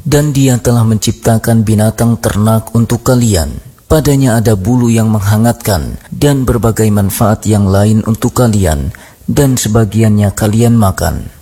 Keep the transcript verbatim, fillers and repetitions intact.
Dan Dia telah menciptakan binatang ternak untuk kalian. Padanya ada bulu yang menghangatkan dan berbagai manfaat yang lain untuk kalian, dan sebagiannya kalian makan.